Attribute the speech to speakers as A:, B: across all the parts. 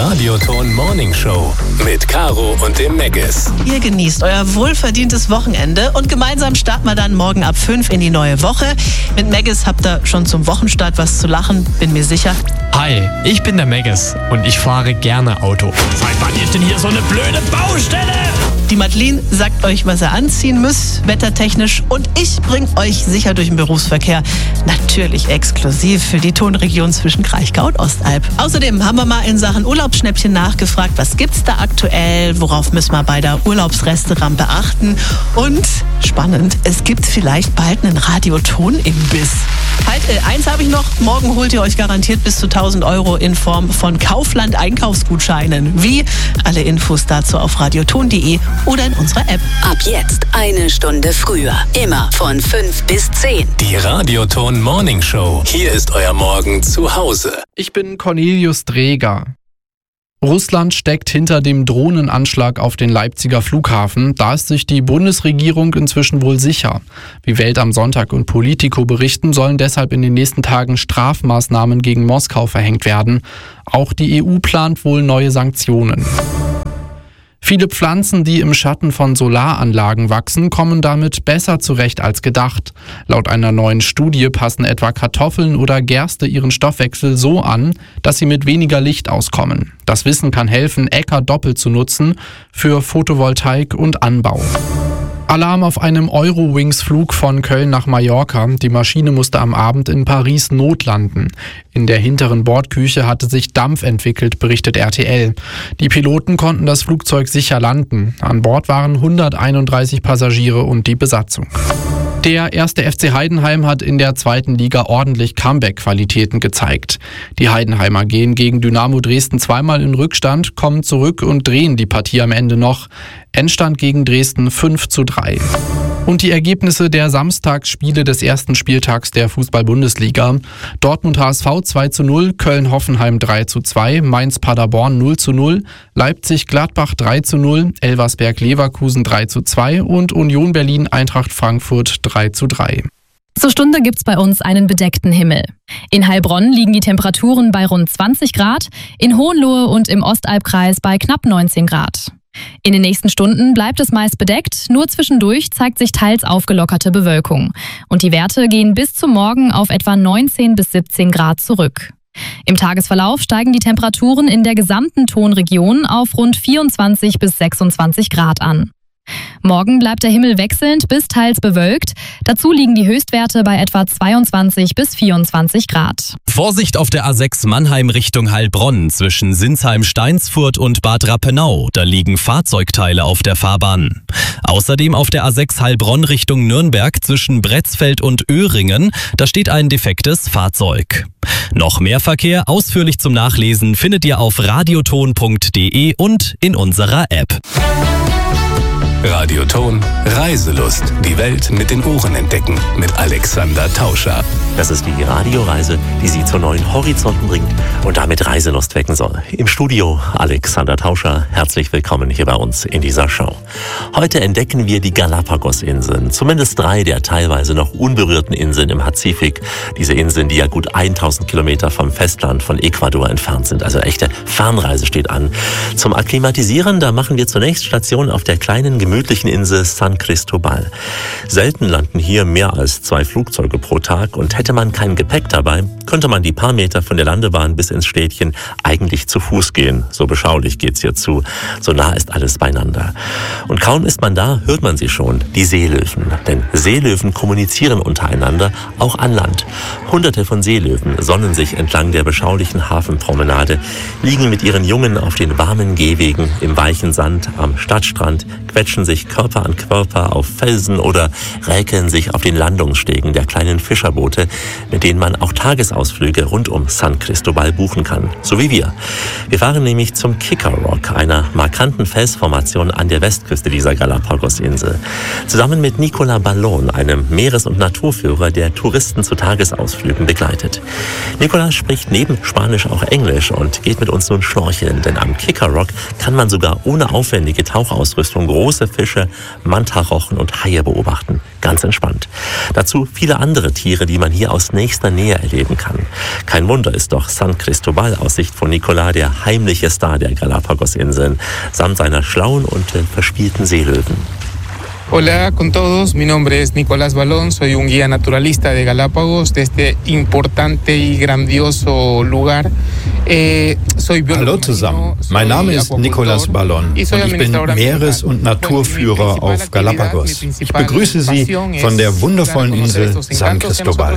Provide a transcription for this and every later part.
A: Radioton Morning Show mit Caro und dem Meggis.
B: Ihr genießt euer wohlverdientes Wochenende und gemeinsam starten wir dann morgen ab 5 in die neue Woche. Mit Meggis habt ihr schon zum Wochenstart was zu lachen, bin mir sicher.
C: Hi, ich bin der Meggis und ich fahre gerne Auto. Seit wann ist denn hier so eine blöde Baustelle?
B: Die Madeline sagt euch, was ihr anziehen müsst, wettertechnisch, und ich bringe euch sicher durch den Berufsverkehr. Natürlich exklusiv für die Tonregion zwischen Kraichgau und Ostalb. Außerdem haben wir mal in Sachen Urlaubsschnäppchen nachgefragt, was gibt's da aktuell, worauf müssen wir bei der Urlaubsrestaurant beachten, und spannend, es gibt vielleicht bald einen Radioton-Imbiss. Halt, eins habe ich noch, morgen holt ihr euch garantiert bis zu 1.000 € in Form von Kaufland-Einkaufsgutscheinen. Wie? Alle Infos dazu auf radioton.de oder in unserer App.
D: Ab jetzt 1 Stunde früher. Immer von 5 bis 10.
A: Die Radioton Morning Show. Hier ist euer Morgen zu Hause.
E: Ich bin Cornelius Dreger. Russland steckt hinter dem Drohnenanschlag auf den Leipziger Flughafen. Da ist sich die Bundesregierung inzwischen wohl sicher. Wie Welt am Sonntag und Politico berichten, sollen deshalb in den nächsten Tagen Strafmaßnahmen gegen Moskau verhängt werden. Auch die EU plant wohl neue Sanktionen. Viele Pflanzen, die im Schatten von Solaranlagen wachsen, kommen damit besser zurecht als gedacht. Laut einer neuen Studie passen etwa Kartoffeln oder Gerste ihren Stoffwechsel so an, dass sie mit weniger Licht auskommen. Das Wissen kann helfen, Äcker doppelt zu nutzen für Photovoltaik und Anbau. Alarm auf einem Eurowings-Flug von Köln nach Mallorca. Die Maschine musste am Abend in Paris notlanden. In der hinteren Bordküche hatte sich Dampf entwickelt, berichtet RTL. Die Piloten konnten das Flugzeug sicher landen. An Bord waren 131 Passagiere und die Besatzung. Der 1. FC Heidenheim hat in der 2. Liga ordentlich Comeback-Qualitäten gezeigt. Die Heidenheimer gehen gegen Dynamo Dresden zweimal in Rückstand, kommen zurück und drehen die Partie am Ende noch. Endstand gegen Dresden 5:3. Und die Ergebnisse der Samstagsspiele des ersten Spieltags der Fußball-Bundesliga. Dortmund HSV 2:0, Köln-Hoffenheim 3:2, Mainz-Paderborn 0:0, Leipzig-Gladbach 3:0, Elversberg-Leverkusen 3:2 und Union Berlin-Eintracht Frankfurt 3:3.
F: Zur Stunde gibt's bei uns einen bedeckten Himmel. In Heilbronn liegen die Temperaturen bei rund 20 Grad, in Hohenlohe und im Ostalbkreis bei knapp 19 Grad. In den nächsten Stunden bleibt es meist bedeckt, nur zwischendurch zeigt sich teils aufgelockerte Bewölkung. Und die Werte gehen bis zum Morgen auf etwa 19 bis 17 Grad zurück. Im Tagesverlauf steigen die Temperaturen in der gesamten Tonregion auf rund 24 bis 26 Grad an. Morgen bleibt der Himmel wechselnd bis teils bewölkt. Dazu liegen die Höchstwerte bei etwa 22 bis 24 Grad.
G: Vorsicht auf der A6 Mannheim Richtung Heilbronn zwischen Sinsheim-Steinsfurt und Bad Rappenau. Da liegen Fahrzeugteile auf der Fahrbahn. Außerdem auf der A6 Heilbronn Richtung Nürnberg zwischen Bretzfeld und Öhringen. Da steht ein defektes Fahrzeug. Noch mehr Verkehr ausführlich zum Nachlesen findet ihr auf radioton.de und in unserer App.
A: Radioton Reiselust. Die Welt mit den Ohren entdecken. Mit Alexander Tauscher.
H: Das ist die Radioreise, die Sie zu neuen Horizonten bringt und damit Reiselust wecken soll. Im Studio Alexander Tauscher. Herzlich willkommen hier bei uns in dieser Show. Heute entdecken wir die Galapagos-Inseln. Zumindest 3 der teilweise noch unberührten Inseln im Pazifik. Diese Inseln, die ja gut 1000 Kilometer vom Festland von Ecuador entfernt sind. Also echte Fernreise steht an. Zum Akklimatisieren, da machen wir zunächst Station auf der kleinen gemütlichen Insel San Cristobal. Selten landen hier mehr als 2 Flugzeuge pro Tag und hätte man kein Gepäck dabei, könnte man die paar Meter von der Landebahn bis ins Städtchen eigentlich zu Fuß gehen. So beschaulich geht's hier zu. So nah ist alles beieinander. Und kaum ist man da, hört man sie schon, die Seelöwen. Denn Seelöwen kommunizieren untereinander, auch an Land. Hunderte von Seelöwen sonnen sich entlang der beschaulichen Hafenpromenade, liegen mit ihren Jungen auf den warmen Gehwegen im weichen Sand am Stadtstrand, quetschen sich Körper an Körper auf Felsen oder räkeln sich auf den Landungsstegen der kleinen Fischerboote, mit denen man auch Tagesausflüge rund um San Cristobal buchen kann. So wie wir. Wir fahren nämlich zum Kicker Rock, einer markanten Felsformation an der Westküste dieser Galapagos-Insel. Zusammen mit Nicolas Ballon, einem Meeres- und Naturführer, der Touristen zu Tagesausflügen begleitet. Nicolas spricht neben Spanisch auch Englisch und geht mit uns nun schnorcheln, denn am Kicker Rock kann man sogar ohne aufwendige Tauchausrüstung große Fische, Mantarochen und Haie beobachten. Ganz entspannt. Dazu viele andere Tiere, die man hier aus nächster Nähe erleben kann. Kein Wunder ist doch San Cristobal aus Sicht von Nicolás der heimliche Star der Galapagos-Inseln, samt seiner schlauen und verspielten Seelöwen.
I: Hola con todos, mi nombre es Nicolás Balón, soy un guía naturalista de Galápagos, de este importante y grandioso lugar.
J: Hallo zusammen, mein Name ist Nicolás Balón und ich bin Meeres- und Naturführer auf Galapagos. Ich begrüße Sie von der wundervollen Insel San Cristobal.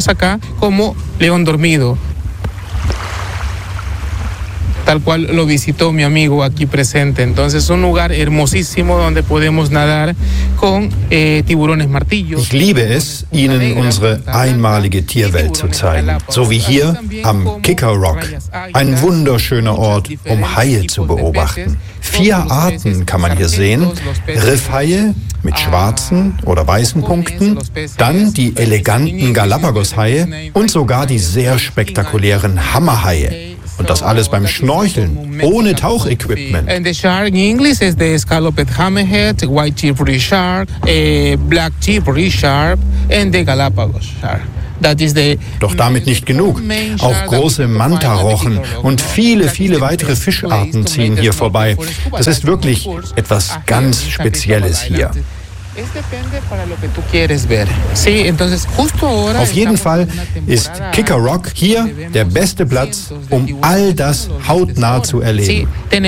I: Tal cual lo visitó mi amigo aquí presente. Entonces, un lugar hermosísimo donde podemos nadar con tiburones martillos.
J: Ich liebe es, Ihnen unsere einmalige Tierwelt zu zeigen. So wie hier am Kicker Rock. Ein wunderschöner Ort, um Haie zu beobachten. 4 Arten kann man hier sehen. Riffhaie mit schwarzen oder weißen Punkten, dann die eleganten Galapagos-Haie und sogar die sehr spektakulären Hammerhaie. Und das alles beim Schnorcheln, ohne Tauchequipment.
I: And the shark in English is the scalloped hammerhead, white chip-reef shark, black chip-reef shark and the Galapagos shark.
J: Doch damit nicht genug. Auch große Mantarochen und viele, viele weitere Fischarten ziehen hier vorbei. Das ist wirklich etwas ganz Spezielles hier. Auf jeden Fall ist Kicker Rock hier der beste Platz, um all das hautnah zu erleben.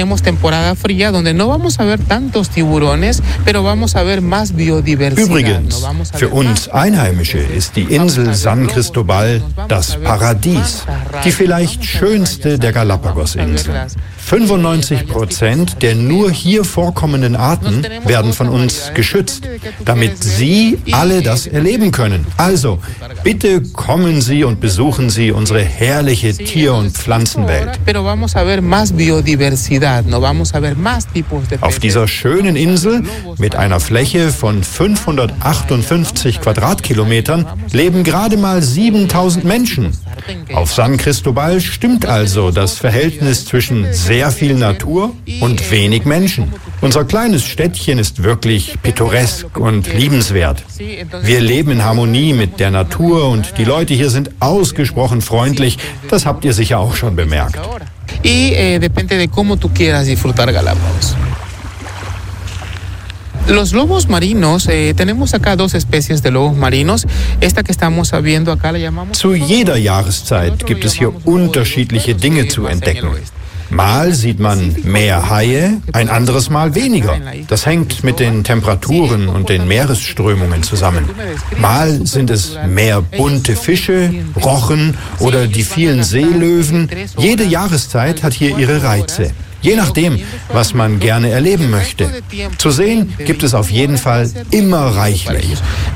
J: Übrigens, für uns Einheimische ist die Insel San Cristobal das Paradies, die vielleicht schönste der Galapagos-Inseln. 95% der nur hier vorkommenden Arten werden von uns geschützt, damit Sie alle das erleben können. Also, bitte kommen Sie und besuchen Sie unsere herrliche Tier- und Pflanzenwelt. Auf dieser schönen Insel mit einer Fläche von 558 Quadratkilometern leben gerade mal 7000 Menschen. Auf San Cristobal stimmt also das Verhältnis zwischen sehr viel Natur und wenig Menschen. Unser kleines Städtchen ist wirklich pittoresk und liebenswert. Wir leben in Harmonie mit der Natur und die Leute hier sind ausgesprochen freundlich. Das habt ihr sicher auch schon bemerkt.
I: Los lobos marinos, tenemos acá 2 especies de lobos marinos. Esta que estamos viendo acá la llamamos.
J: Zu jeder Jahreszeit gibt es hier unterschiedliche Dinge zu entdecken. Mal sieht man mehr Haie, ein anderes Mal weniger. Das hängt mit den Temperaturen und den Meeresströmungen zusammen. Mal sind es mehr bunte Fische, Rochen oder die vielen Seelöwen. Jede Jahreszeit hat hier ihre Reize. Je nachdem, was man gerne erleben möchte. Zu sehen gibt es auf jeden Fall immer reichlich.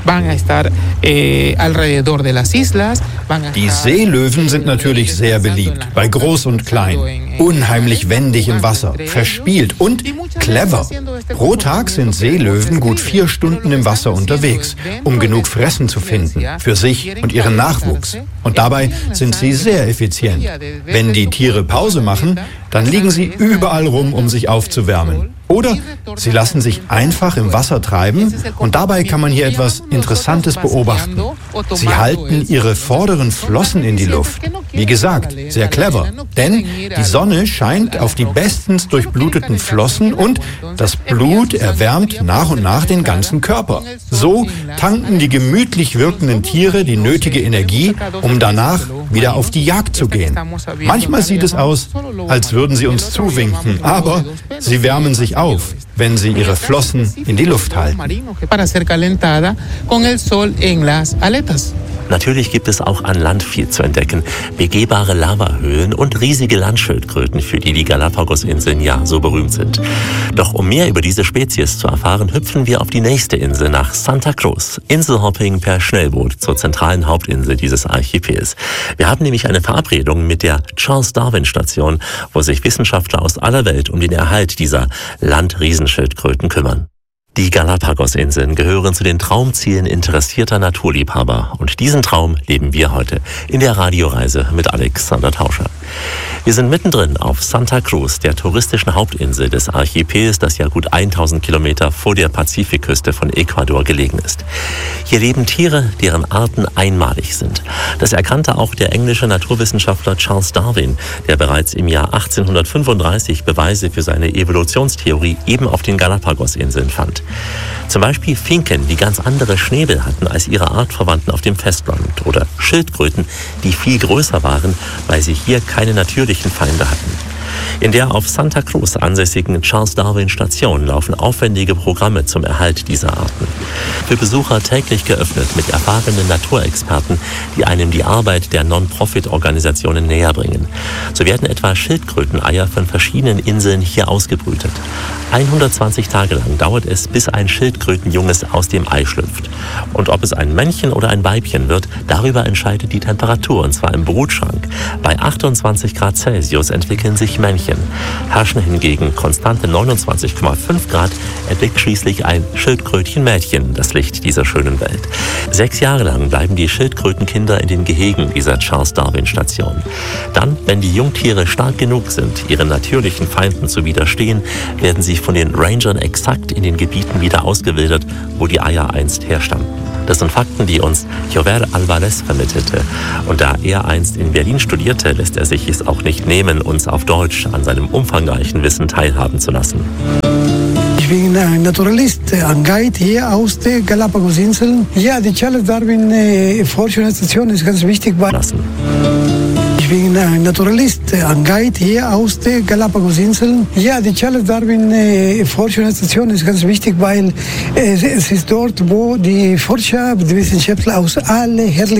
J: Die Seelöwen sind natürlich sehr beliebt, bei Groß und Klein. Unheimlich wendig im Wasser, verspielt und clever. Pro Tag sind Seelöwen gut 4 Stunden im Wasser unterwegs, um genug Fressen zu finden, für sich und ihren Nachwuchs. Und dabei sind sie sehr effizient. Wenn die Tiere Pause machen, dann liegen sie überall rum, um sich aufzuwärmen. Oder sie lassen sich einfach im Wasser treiben und dabei kann man hier etwas Interessantes beobachten. Sie halten ihre vorderen Flossen in die Luft. Wie gesagt, sehr clever, denn die Sonne scheint auf die bestens durchbluteten Flossen und das Blut erwärmt nach und nach den ganzen Körper. So tanken die gemütlich wirkenden Tiere die nötige Energie, um danach wieder auf die Jagd zu gehen. Manchmal sieht es aus, als würden sie uns zuwinken, aber sie wärmen sich auf, wenn sie ihre Flossen in die Luft halten.
H: Natürlich gibt es auch an Land viel zu entdecken. Begehbare Lavahöhlen und riesige Landschildkröten, für die die Galapagos-Inseln ja so berühmt sind. Doch um mehr über diese Spezies zu erfahren, hüpfen wir auf die nächste Insel nach Santa Cruz. Inselhopping per Schnellboot zur zentralen Hauptinsel dieses Archipels. Wir haben nämlich eine Verabredung mit der Charles-Darwin-Station, wo sich Wissenschaftler aus aller Welt um den Erhalt dieser Landriesenschildkröten kümmern. Die Galapagos-Inseln gehören zu den Traumzielen interessierter Naturliebhaber. Und diesen Traum leben wir heute in der Radioreise mit Alexander Tauscher. Wir sind mittendrin auf Santa Cruz, der touristischen Hauptinsel des Archipels, das ja gut 1000 Kilometer vor der Pazifikküste von Ecuador gelegen ist. Hier leben Tiere, deren Arten einmalig sind. Das erkannte auch der englische Naturwissenschaftler Charles Darwin, der bereits im Jahr 1835 Beweise für seine Evolutionstheorie eben auf den Galapagosinseln fand. Zum Beispiel Finken, die ganz andere Schnäbel hatten als ihre Artverwandten auf dem Festland, oder Schildkröten, die viel größer waren, weil sie hier keine natürlichen Feinde hatten. In der auf Santa Cruz ansässigen Charles Darwin Station laufen aufwendige Programme zum Erhalt dieser Arten. Für Besucher täglich geöffnet mit erfahrenen Naturexperten, die einem die Arbeit der Non-Profit-Organisationen näher bringen. So werden etwa Schildkröteneier von verschiedenen Inseln hier ausgebrütet. 120 Tage lang dauert es, bis ein Schildkrötenjunges aus dem Ei schlüpft. Und ob es ein Männchen oder ein Weibchen wird, darüber entscheidet die Temperatur, und zwar im Brutschrank. Bei 28 Grad Celsius entwickeln sich Männchen. Herrschen hingegen konstante 29,5 Grad, erblickt schließlich ein Schildkrötchenmädchen das Licht dieser schönen Welt. 6 Jahre lang bleiben die Schildkrötenkinder in den Gehegen dieser Charles Darwin Station. Dann, wenn die Jungtiere stark genug sind, ihren natürlichen Feinden zu widerstehen, werden sie von den Rangern exakt in den Gebieten wieder ausgewildert, wo die Eier einst herstammten. Das sind Fakten, die uns Jover Alvarez vermittelte. Und da er einst in Berlin studierte, lässt er sich es auch nicht nehmen, uns auf Deutsch an seinem umfangreichen Wissen teilhaben zu lassen.
K: Ich bin ein Naturalist, ein Guide hier aus den Galapagosinseln. Ja, die Charles Darwin Forschungsstation ist ganz wichtig. Ich bin ein Naturalist, ein Guide hier aus den Galapagosinseln. Ja, die Charles Darwin Forschungsstation ist ganz wichtig, weil es ist dort, wo die Forscher, die Wissenschaftler aus allen